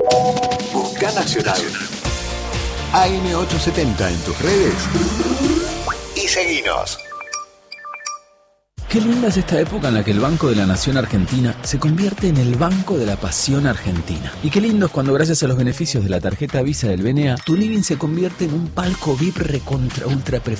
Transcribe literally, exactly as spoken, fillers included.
Busca Nacional. A M ochocientos setenta en tus redes y seguinos. Qué linda es esta época en la que el Banco de la Nación Argentina se convierte en el Banco de la Pasión Argentina. Y qué lindo es cuando, gracias a los beneficios de la tarjeta Visa del B N A, tu living se convierte en un palco V I P recontra ultra